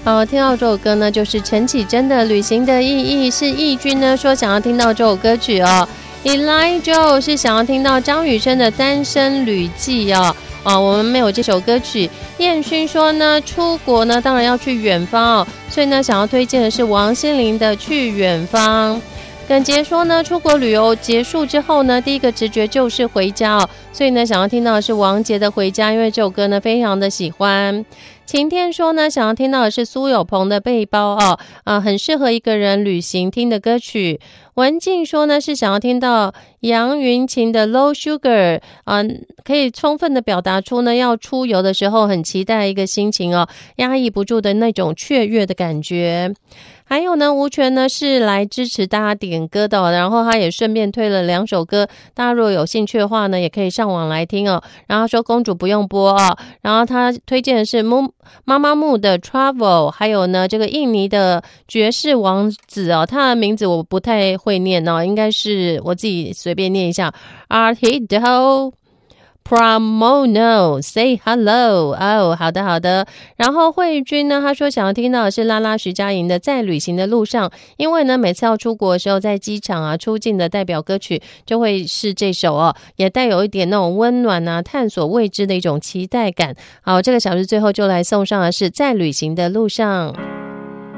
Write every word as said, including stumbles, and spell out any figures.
好，听到这首歌呢，就是陈绮贞的《旅行的意义》，是义军呢说想要听到这首歌曲哦。Elijah 是想要听到张雨生的《单身旅记》哦。啊，我们没有这首歌曲。燕勋说呢，出国呢当然要去远方哦，所以呢想要推荐的是王心凌的《去远方》。耿杰说呢，出国旅游结束之后呢，第一个直觉就是回家哦，所以呢想要听到的是王杰的《回家》，因为这首歌呢非常的喜欢。晴天说呢，想要听到的是苏有朋的《背包》哦，啊，很适合一个人旅行听的歌曲。文静说呢，是想要听到杨云琴的《Low Sugar》啊，可以充分的表达出呢，要出游的时候很期待一个心情哦，压抑不住的那种雀跃的感觉。还有呢，吴权呢是来支持大家点歌的哦，然后他也顺便推了两首歌，大家如果有兴趣的话呢，也可以上网来听哦。然后说公主不用播哦，然后他推荐的是木妈妈木的 Travel， 还有呢这个印尼的爵士王子哦，他的名字我不太会念哦，应该是我自己随便念一下 Arhido Pramono Say Hello 哦，好的好的。然后慧君呢，他说想要听到的是拉拉徐佳莹的在旅行的路上，因为呢每次要出国的时候，在机场啊出境的代表歌曲就会是这首哦，也带有一点那种温暖啊探索未知的一种期待感。好，这个小时最后就来送上的是在旅行的路上。